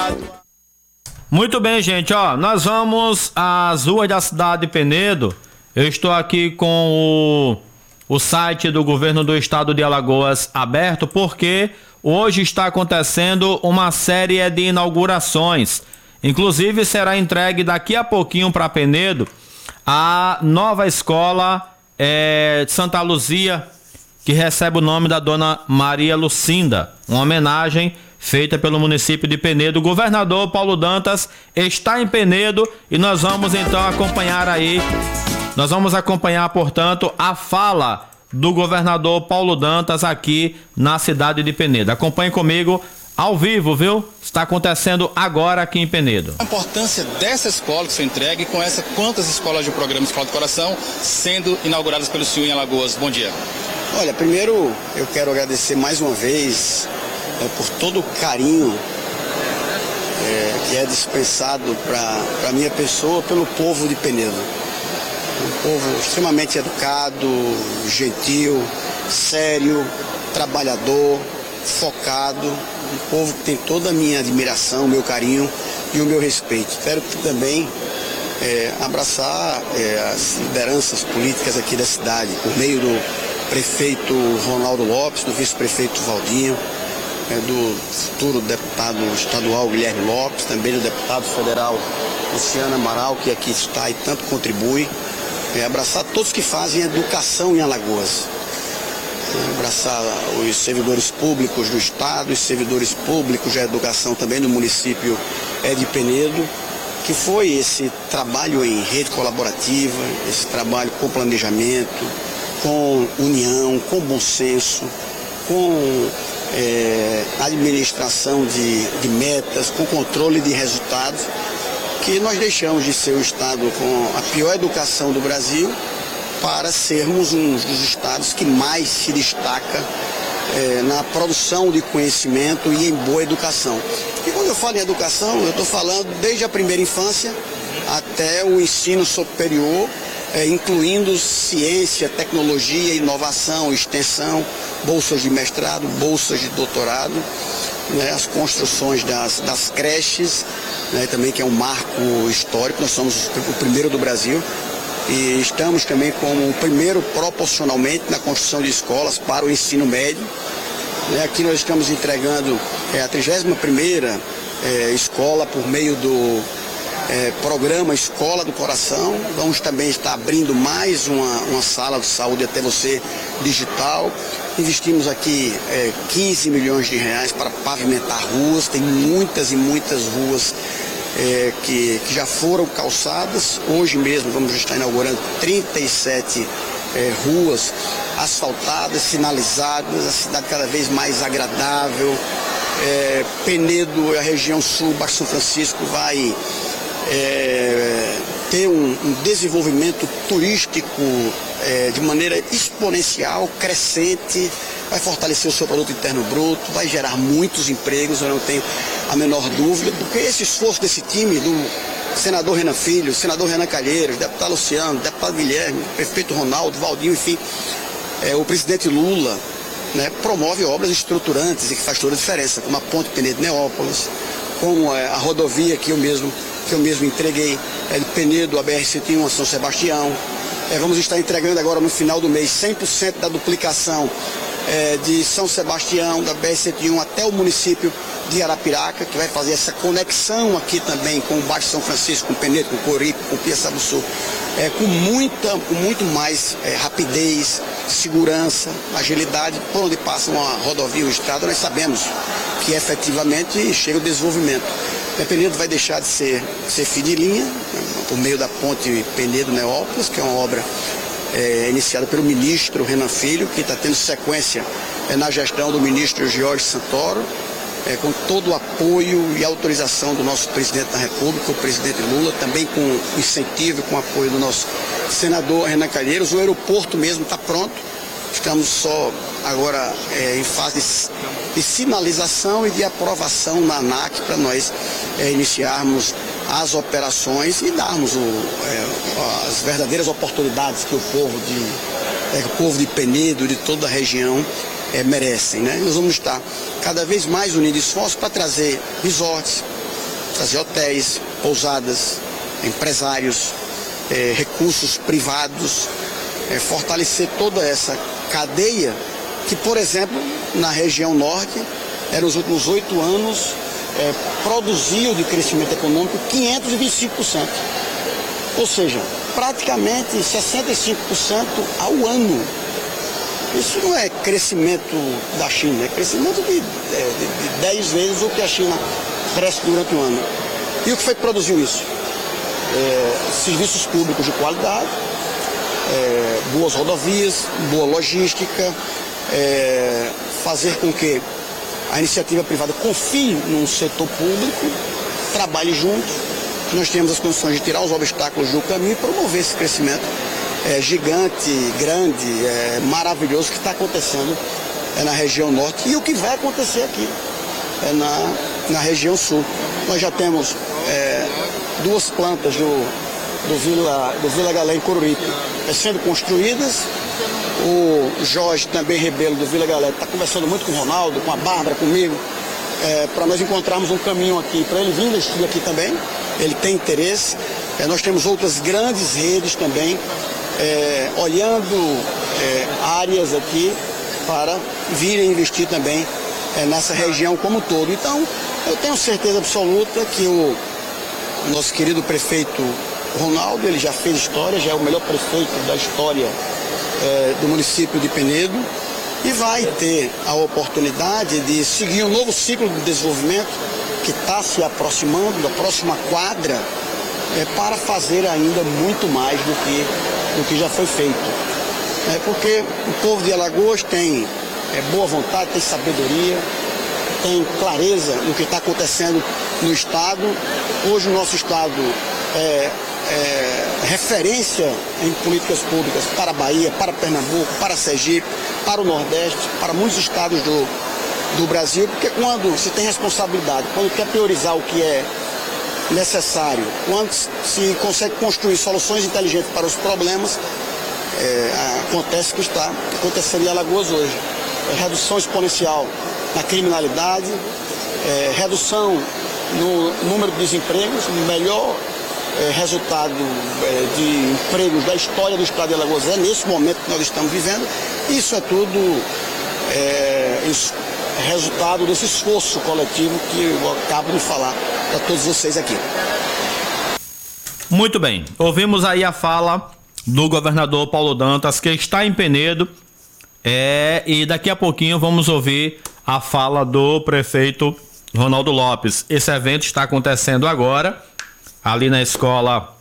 Muito bem, gente, nós vamos às ruas da cidade de Penedo. Eu estou aqui com o site do governo do estado de Alagoas aberto, porque hoje está acontecendo uma série de inaugurações. Inclusive será entregue daqui a pouquinho para Penedo a nova escola de Santa Luzia, que recebe o nome da dona Maria Lucinda, uma homenagem feita pelo município de Penedo. O governador Paulo Dantas está em Penedo e nós vamos então acompanhar, portanto, a fala do governador Paulo Dantas aqui na cidade de Penedo. Acompanhe comigo ao vivo, viu? Está acontecendo agora aqui em Penedo. A importância dessa escola que foi entregue, com quantas escolas de programa Escola do Coração sendo inauguradas pelo senhor em Alagoas? Bom dia. Olha, primeiro eu quero agradecer mais uma vez por todo o carinho que é dispensado para a minha pessoa pelo povo de Penedo. Um povo extremamente educado, gentil, sério, trabalhador, focado, um povo que tem toda a minha admiração, o meu carinho e o meu respeito. Quero também abraçar as lideranças políticas aqui da cidade, por meio do prefeito Ronaldo Lopes, do vice-prefeito Valdinho, do futuro deputado estadual Guilherme Lopes, também do deputado federal Luciano Amaral, que aqui está e tanto contribui. Abraçar todos que fazem educação em Alagoas. Abraçar os servidores públicos do estado, os servidores públicos da educação também do município de Penedo, que foi esse trabalho em rede colaborativa, esse trabalho com planejamento, com união, com bom senso, com administração de metas, com controle de resultados, que nós deixamos de ser o estado com a pior educação do Brasil para sermos um dos estados que mais se destaca na produção de conhecimento e em boa educação. E quando eu falo em educação, eu estou falando desde a primeira infância até o ensino superior, incluindo ciência, tecnologia, inovação, extensão, bolsas de mestrado, bolsas de doutorado, as construções das creches, também que é um marco histórico. Nós somos o primeiro do Brasil e estamos também como o primeiro proporcionalmente na construção de escolas para o ensino médio. Aqui nós estamos entregando a 31ª escola por meio do programa Escola do Coração. Vamos também estar abrindo mais uma sala de saúde até você digital. Investimos aqui 15 milhões de reais para pavimentar ruas. Tem muitas e muitas ruas que já foram calçadas. Hoje mesmo vamos estar inaugurando 37 ruas asfaltadas, sinalizadas, a cidade cada vez mais agradável. Penedo, a região sul, Baixo São Francisco, vai ter um desenvolvimento turístico de maneira exponencial, crescente, vai fortalecer o seu produto interno bruto, vai gerar muitos empregos, eu não tenho a menor dúvida, porque esse esforço desse time, do senador Renan Filho, senador Renan Calheiros, deputado Luciano, deputado Guilherme, prefeito Ronaldo, Valdinho, enfim, o presidente Lula, promove obras estruturantes e que faz toda a diferença, como a Ponte Penedo-Neópolis, como a rodovia que eu mesmo entreguei, de Penedo a BR-101 a São Sebastião. Vamos estar entregando agora no final do mês 100% da duplicação de São Sebastião, da BR-101 até o município de Arapiraca, que vai fazer essa conexão aqui também com o Baixo São Francisco, com Penedo, com Coripe, com Piaçabuçu, com muito mais rapidez, segurança, agilidade, por onde passa uma rodovia ou estrada, nós sabemos que efetivamente chega o desenvolvimento. Penedo vai deixar de ser fim de linha, por meio da ponte Penedo-Neópolis, que é uma obra iniciada pelo ministro Renan Filho, que está tendo sequência na gestão do ministro Jorge Santoro, com todo o apoio e autorização do nosso presidente da República, o presidente Lula, também com incentivo e com apoio do nosso senador Renan Calheiros. O aeroporto mesmo está pronto, estamos só agora em fase de sinalização e de aprovação na ANAC para nós iniciarmos as operações e darmos as verdadeiras oportunidades que o povo de Penedo, de toda a região, merecem. Nós vamos estar cada vez mais unindo esforços para trazer resorts, trazer hotéis, pousadas, empresários, recursos privados, fortalecer toda essa cadeia que, por exemplo, na região norte, nos últimos 8 anos, produziu de crescimento econômico 525%. Ou seja, praticamente 65% ao ano. Isso não é crescimento da China, é crescimento de 10 vezes o que a China cresce durante o ano. E o que foi que produziu isso? Serviços públicos de qualidade, boas rodovias, boa logística, fazer com que a iniciativa privada confie no setor público, trabalhe junto, que nós temos as condições de tirar os obstáculos do caminho e promover esse crescimento gigante, grande, maravilhoso que está acontecendo na região norte e o que vai acontecer aqui na região sul. Nós já temos 2 plantas do Vila Galé em Coruripe sendo construídas. O Jorge, também Rebelo do Vila Galé, está conversando muito com o Ronaldo, com a Bárbara, comigo, para nós encontrarmos um caminho aqui, para ele vir investir aqui também. Ele tem interesse. Nós temos outras grandes redes também, olhando áreas aqui para virem investir também nessa região como um todo. Então, eu tenho certeza absoluta que o nosso querido prefeito Ronaldo, ele já fez história, já é o melhor prefeito da história do município de Penedo e vai ter a oportunidade de seguir um novo ciclo de desenvolvimento que está se aproximando da próxima quadra para fazer ainda muito mais do que já foi feito. Porque o povo de Alagoas tem boa vontade, tem sabedoria, tem clareza no que está acontecendo no estado. Hoje o nosso estado é referência em políticas públicas para a Bahia, para Pernambuco, para Sergipe, para o Nordeste, para muitos estados do Brasil, porque quando se tem responsabilidade, quando quer priorizar o que é necessário, quando se consegue construir soluções inteligentes para os problemas, acontece o que está acontecendo em Alagoas hoje. Redução exponencial na criminalidade, redução no número de desempregos, melhor resultado de empregos da história do estado de Alagoas nesse momento que nós estamos vivendo. Isso é tudo resultado desse esforço coletivo que eu acabo de falar para todos vocês aqui. Muito bem, ouvimos aí a fala do governador Paulo Dantas, que está em Penedo, e daqui a pouquinho vamos ouvir a fala do prefeito Ronaldo Lopes. Esse evento está acontecendo agora ali na escola,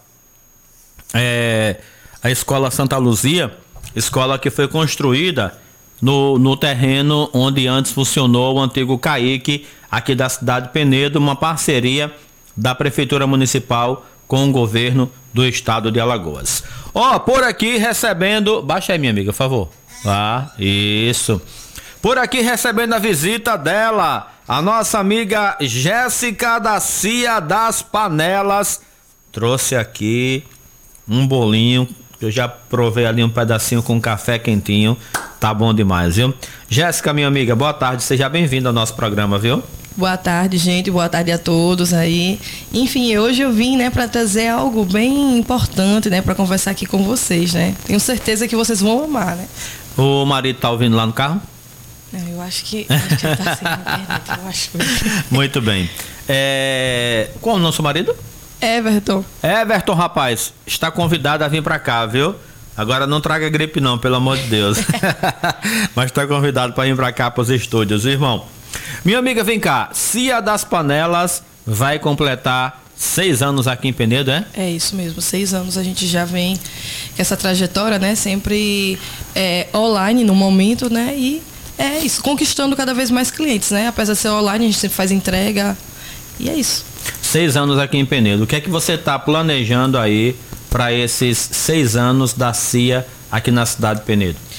a escola Santa Luzia, escola que foi construída no terreno onde antes funcionou o antigo CAIC aqui da cidade de Penedo, uma parceria da Prefeitura Municipal com o governo do estado de Alagoas. Por aqui recebendo, baixa aí minha amiga, por favor. Isso. Por aqui recebendo a visita dela, a nossa amiga Jéssica da Cia das Panelas. Trouxe aqui um bolinho, eu já provei ali um pedacinho com café quentinho, tá bom demais, viu? Jéssica, minha amiga, boa tarde, seja bem-vinda ao nosso programa, viu? Boa tarde, gente, boa tarde a todos aí. Enfim, hoje eu vim, para trazer algo bem importante, para conversar aqui com vocês, Tenho certeza que vocês vão amar, O marido tá ouvindo lá no carro? Não, eu acho que já tá sem internet, eu acho. Muito bem. Qual é o nosso marido? Everton. Everton, rapaz, está convidado a vir pra cá, viu? Agora não traga gripe não, pelo amor de Deus. Mas está convidado para vir pra cá pros estúdios, irmão. Minha amiga, vem cá. Cia das Panelas vai completar 6 anos aqui em Penedo, é? É isso mesmo, 6 anos a gente já vem com essa trajetória, Sempre online no momento, E é isso, conquistando cada vez mais clientes, Apesar de ser online, a gente sempre faz entrega e é isso. 6 anos aqui em Penedo. O que é que você está planejando aí para esses 6 anos da CIA aqui na cidade de Penedo?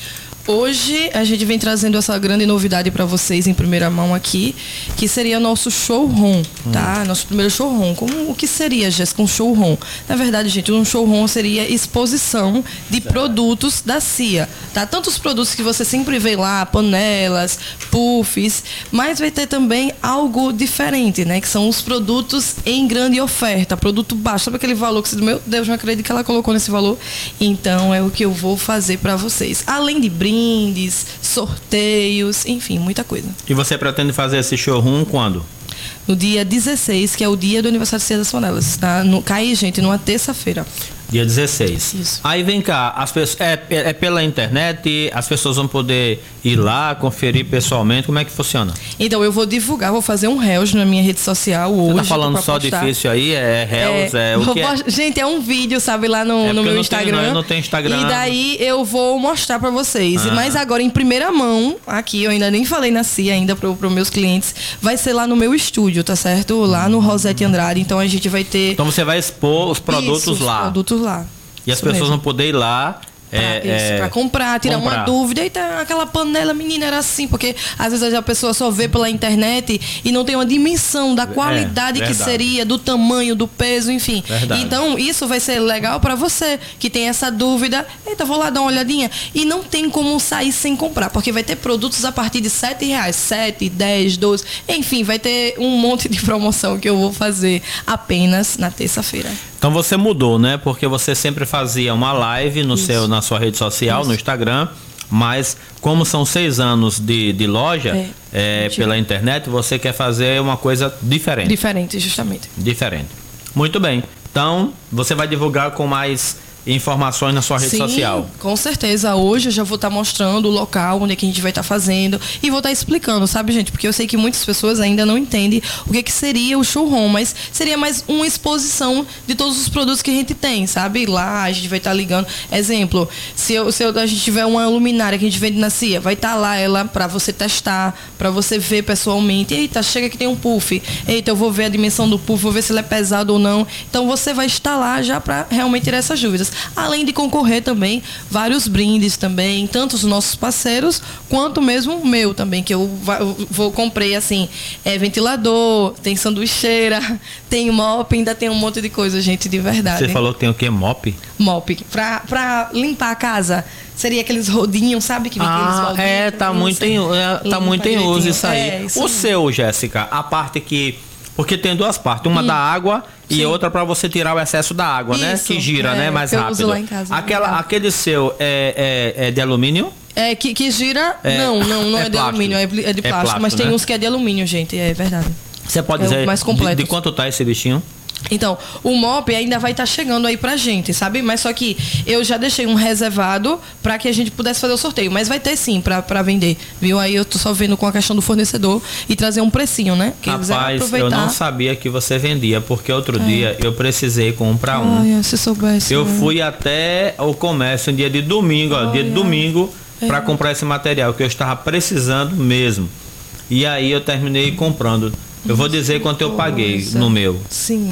Hoje a gente vem trazendo essa grande novidade para vocês em primeira mão aqui, que seria nosso showroom, tá? Nosso primeiro showroom. O que seria, Jéssica, um showroom? Na verdade, gente, um showroom seria exposição de produtos da CIA, tá? Tanto os produtos que você sempre vê lá, panelas, puffs, mas vai ter também algo diferente, né? Que são os produtos em grande oferta, produto baixo. Sabe aquele valor que você diz, meu Deus, não acredito que ela colocou nesse valor? Então, é o que eu vou fazer para vocês. Além de brindes, sorteios, enfim, muita coisa. E você pretende fazer esse showroom quando? No dia 16, que é o dia do aniversário de Cia das Panelas, tá? Cai, gente, numa terça-feira. Dia 16. Isso. Aí vem cá, as pessoas, é pela internet, as pessoas vão poder ir lá, conferir pessoalmente, como é que funciona? Então, eu vou divulgar, vou fazer um Reels na minha rede social hoje. Você tá falando só difícil aí? Reels, o que é? Gente, é um vídeo, sabe, lá no meu Instagram. Eu não tenho Instagram. E daí eu vou mostrar pra vocês. Mas agora, em primeira mão, aqui, eu ainda nem falei na CIA ainda pros meus clientes, vai ser lá no meu estúdio, tá certo? Lá no Rosete Andrade. Então, a gente vai ter... Então, você vai expor os produtos Isso, lá. Os produtos lá. E as pessoas vão poder ir lá pra comprar, tirar uma dúvida. E tá aquela panela, menina, era assim, porque às vezes a pessoa só vê pela internet e não tem uma dimensão da qualidade que seria, do tamanho, do peso, enfim. Verdade. Então, isso vai ser legal pra você que tem essa dúvida. Eita, vou lá dar uma olhadinha. E não tem como sair sem comprar, porque vai ter produtos a partir de R$7, 7, 10, 12. Enfim, vai ter um monte de promoção que eu vou fazer apenas na terça-feira. Então você mudou, né? Porque você sempre fazia uma live na sua rede social, no Instagram, mas como são 6 anos de loja pela internet, você quer fazer uma coisa diferente. Diferente, justamente. Diferente. Muito bem. Então, você vai divulgar com mais informações na sua rede social. Com certeza. Hoje eu já vou estar mostrando o local onde é que a gente vai estar fazendo e vou estar explicando, sabe, gente? Porque eu sei que muitas pessoas ainda não entendem o que seria o showroom, mas seria mais uma exposição de todos os produtos que a gente tem, sabe? Lá a gente vai estar ligando. Exemplo, se a gente tiver uma luminária que a gente vende na CIA, vai estar lá ela para você testar, para você ver pessoalmente. Eita, chega que tem um puff. Eita, eu vou ver a dimensão do puff, vou ver se ele é pesado ou não. Então você vai estar lá já para realmente tirar essas dúvidas. Além de concorrer também vários brindes também, tanto os nossos parceiros quanto mesmo o meu também, que eu comprei assim, ventilador, tem sanduicheira, tem mop, ainda tem um monte de coisa, gente, de verdade. Você falou que tem o quê? Mop? Mop, pra limpar a casa. Seria aqueles rodinhos, sabe? Que vem aqueles baldinhos. Tá muito em uso isso aí. Isso o seu, Jéssica, a parte que... Porque tem duas partes, uma da água e outra para você tirar o excesso da água, né? Que gira, né? Mais rápido. Eu uso lá em casa. Aquele seu é de alumínio? Que gira... Não é de alumínio, é de plástico. Mas tem uns que é de alumínio, gente, é verdade. Você pode dizer mais completo. De quanto tá esse bichinho? Então, o mop ainda vai estar chegando aí pra gente, sabe? Mas só que eu já deixei um reservado pra que a gente pudesse fazer o sorteio. Mas vai ter sim pra vender, viu? Aí eu tô só vendo com a questão do fornecedor e trazer um precinho, né? Quem Rapaz, eu não sabia que você vendia, porque outro dia eu precisei comprar um. Se soubesse. Eu fui até o comércio um dia de domingo, pra comprar esse material que eu estava precisando mesmo. E aí eu terminei comprando. Eu vou dizer quanto eu paguei no meu. Sim.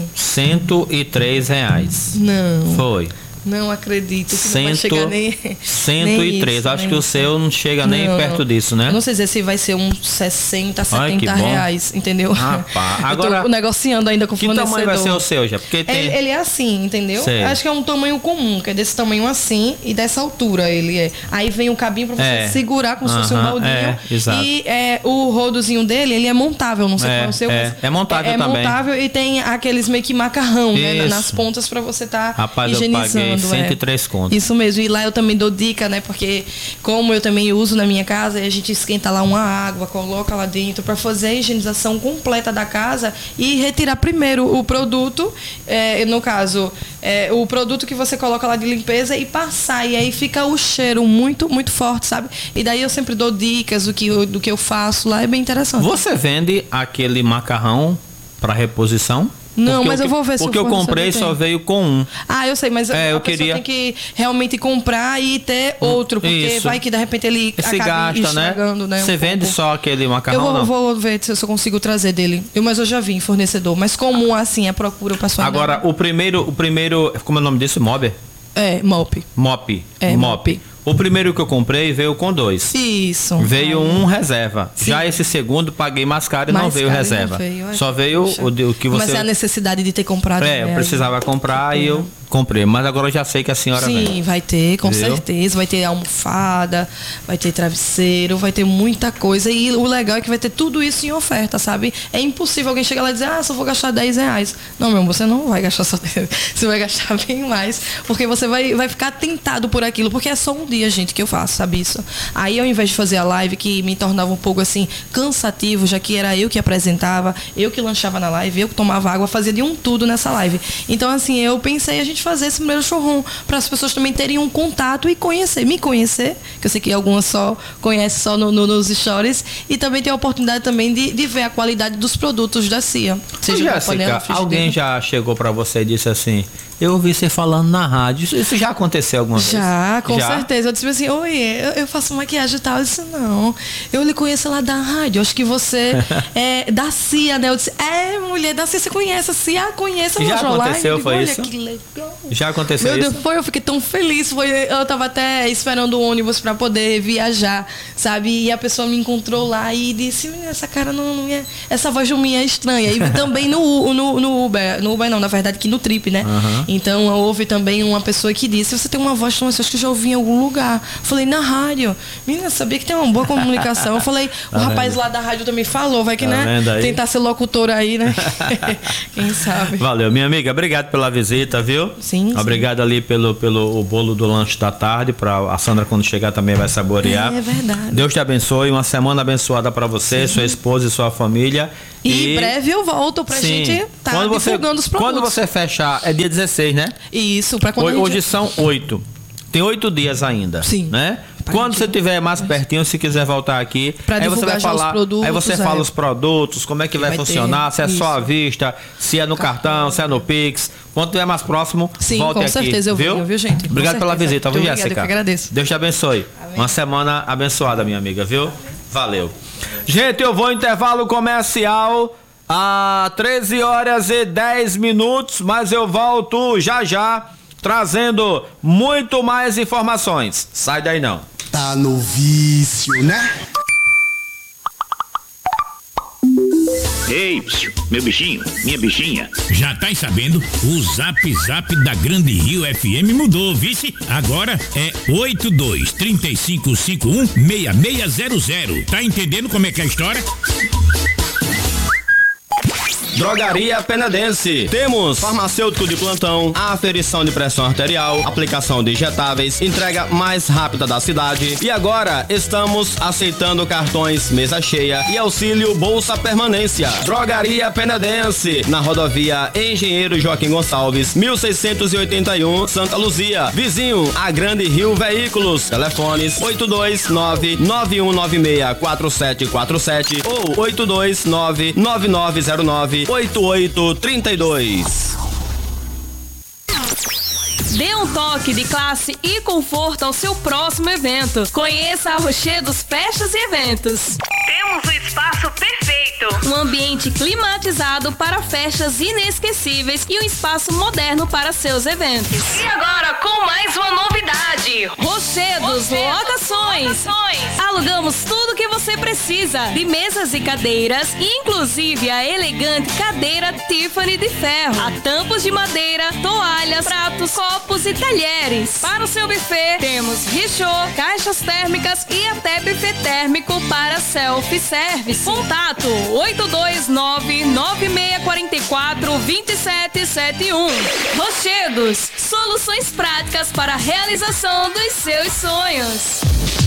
R$103. Não. Foi. Não acredito que não vai chegar nem 103. Acho que o seu não chega nem perto disso, né? Eu não sei dizer se vai ser uns 60, 70 reais, entendeu? Rapaz, agora... Eu tô negociando ainda com o fornecedor. Que tamanho vai ser o seu, já? Porque tem... ele é assim, entendeu? Sei. Acho que é um tamanho comum, que é desse tamanho assim e dessa altura ele é. Aí vem o cabinho pra você segurar como se fosse um baldinho. Exato. E o rodozinho dele, ele é montável, não sei qual é o seu. É montável também. É montável e tem aqueles meio que macarrão, né, nas pontas pra você estar higienizando. 103 contos. Isso mesmo. E lá eu também dou dica, né? Porque como eu também uso na minha casa, a gente esquenta lá uma água, coloca lá dentro para fazer a higienização completa da casa e retirar primeiro o produto, no caso, o produto que você coloca lá de limpeza e passar. E aí fica o cheiro muito, muito forte, sabe? E daí eu sempre dou dicas do que eu faço lá. É bem interessante. Você vende aquele macarrão para reposição? Não, mas eu vou ver se porque eu comprei só veio com um. Eu sei, mas a pessoa tem que realmente comprar e ter outro, porque vai que de repente ele acaba estragando, né? Você vende só aquele macarrão? Eu vou ver se eu consigo trazer dele. Mas eu já vi em fornecedor, mas como assim a procura o pessoal. Agora, o primeiro, como é o nome disso? Mop? Mop. Mop. Mop. O primeiro que eu comprei veio com 2. Isso. Veio um reserva. Sim. Já esse segundo paguei mais caro e não veio reserva. Só veio o que você... Mas é a necessidade de ter comprado. Eu precisava comprar e eu comprei. Mas agora eu já sei que a senhora vem. Sim, vai ter, com certeza. Vai ter almofada, vai ter travesseiro, vai ter muita coisa. E o legal é que vai ter tudo isso em oferta, sabe? É impossível alguém chegar lá e dizer, só vou gastar R$10. Não, meu amor, você não vai gastar só 10. Você vai gastar bem mais. Porque você vai ficar tentado por aquilo. Porque é só um dia, gente, que eu faço, sabe isso? Aí, ao invés de fazer a live, que me tornava um pouco, assim, cansativo, já que era eu que apresentava, eu que lanchava na live, eu que tomava água, fazia de um tudo nessa live. Então, assim, eu pensei a gente fazer esse primeiro showroom para as pessoas também terem um contato e me conhecer, que eu sei que algumas só conhecem só nos stories, e também ter a oportunidade também de ver a qualidade dos produtos da CIA. Seja Jéssica, alguém já chegou para você e disse assim, eu ouvi você falando na rádio, isso já aconteceu alguma vez? Já, com certeza. Eu disse assim, oi, eu faço maquiagem e tal. Eu disse, não, eu lhe conheço lá da rádio, acho que você é da CIA, né? Eu disse, mulher da CIA, você conhece a CIA? Conheço a Já aconteceu, online. foi Olha, isso? Que legal. Já aconteceu Meu isso? Deus, eu fiquei tão feliz. Eu tava até esperando o ônibus pra poder viajar, sabe? E a pessoa me encontrou lá e disse, menina, essa cara não é... Essa voz de minha é estranha. E também no Uber. No Uber não, na verdade, que no Trip, né? Então, houve também uma pessoa que disse, você tem uma voz tão assim, acho que eu já ouvi em algum lugar. Falei, na rádio. Menina, sabia que tem uma boa comunicação. Eu falei, o rapaz lá da rádio também falou, vai que, né? Tentar ser locutor aí, né? Quem sabe. Valeu, minha amiga. Obrigado pela visita, viu? Sim. Obrigado ali pelo o bolo do lanche da tarde, pra a Sandra quando chegar também vai saborear. É verdade. Deus te abençoe, uma semana abençoada pra você, sua esposa e sua família. E em breve eu volto pra gente estar divulgando os produtos. Quando você fechar, é dia 16, né? Isso, pra quando Hoje são 8. Tem 8 dias ainda. Sim. Né? Quando você estiver mais pertinho, se quiser voltar aqui, aí você vai falar, aí você fala os produtos, como é que vai funcionar, se é só à vista, se é no cartão, se é no Pix. Quando estiver mais próximo, volte aqui. Com certeza eu venho, viu, gente? Obrigado pela visita, viu, Jéssica? Eu que agradeço. Deus te abençoe. Amém. Uma semana abençoada, minha amiga, viu? Valeu. Gente, eu vou intervalo comercial a 13h10, mas eu volto já trazendo muito mais informações. Sai daí não. Tá no vício, né? Ei, meu bichinho, minha bichinha. Já tá sabendo? O Zap Zap da Grande Rio FM mudou, vice? Agora é 82-3551-6600. Tá entendendo como é que é a história? Drogaria Penedense. Temos farmacêutico de plantão, aferição de pressão arterial, aplicação de injetáveis, entrega mais rápida da cidade. E agora estamos aceitando cartões mesa cheia e auxílio Bolsa Permanência. Drogaria Penedense, na rodovia Engenheiro Joaquim Gonçalves, 1681, Santa Luzia. Vizinho a Grande Rio Veículos. Telefones 829-9196-4747 ou 829-9909 8832. Dê um toque de classe e conforto ao seu próximo evento. Conheça a Rochedos Festas e Eventos. Temos o espaço perfeito. Um ambiente climatizado para festas inesquecíveis e um espaço moderno para seus eventos. E agora com mais uma novidade. Rochedos Locações. Alugamos tudo que você precisa de mesas e cadeiras, inclusive a elegante cadeira Tiffany de ferro, a tampos de madeira, toalhas, pratos, copos e talheres. Para o seu buffet, temos richô, caixas térmicas e até buffet térmico para self-service. Contato 829-9644-2771. Rochedos, soluções práticas para a realização dos seus sonhos.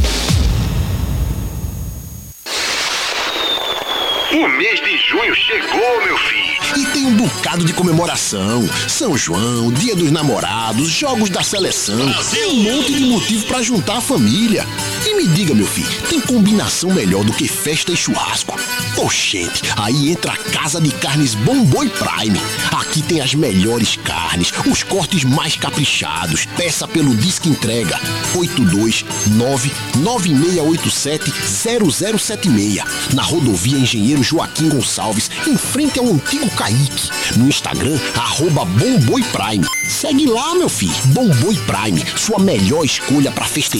O mês de junho chegou, meu filho. E tem um bocado de comemoração. São João, Dia dos Namorados, Jogos da Seleção. Tem um monte de motivo pra juntar a família. E me diga, meu filho, tem combinação melhor do que festa e churrasco? Oxente, aí entra a Casa de Carnes Bom Boi Prime. Aqui tem as melhores carnes, os cortes mais caprichados. Peça pelo Disque Entrega 829-9687-0076. Na rodovia Engenheiro Joaquim Gonçalves, em frente ao antigo Caique. No Instagram, @Bomboi Prime. Segue lá, meu filho. Bomboi Prime, sua melhor escolha para festejar.